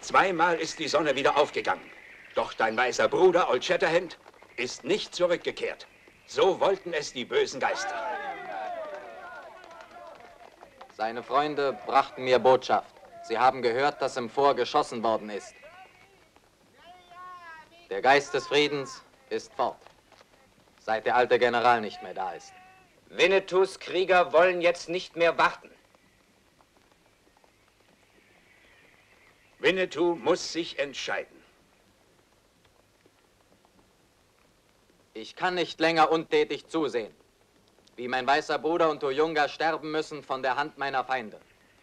Zweimal ist die Sonne wieder aufgegangen. Doch dein weißer Bruder, Old Shatterhand, ist nicht zurückgekehrt. So wollten es die bösen Geister. Seine Freunde brachten mir Botschaft. Sie haben gehört, dass im Fort geschossen worden ist. Der Geist des Friedens ist fort, seit der alte General nicht mehr da ist. Winnetous Krieger wollen jetzt nicht mehr warten. Winnetou muss sich entscheiden. Ich kann nicht länger untätig zusehen, wie mein weißer Bruder und Tuyunga sterben müssen von der Hand meiner Feinde.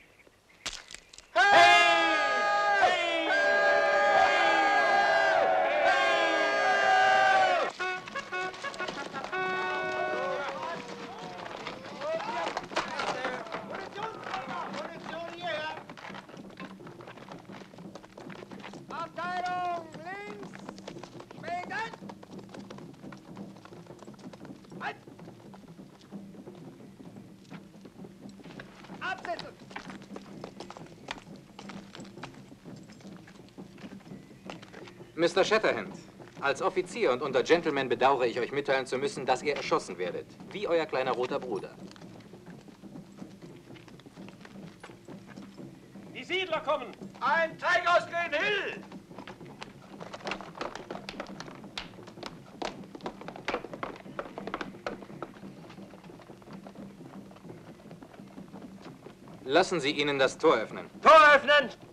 Abteilung links, schwingen! Halt! Absetzen! Mr. Shatterhand, als Offizier und unter Gentlemen bedauere ich euch mitteilen zu müssen, dass ihr erschossen werdet, wie euer kleiner roter Bruder. Die Siedler kommen! Ein Teig aus Green Hill! Lassen Sie ihnen das Tor öffnen. Tor öffnen!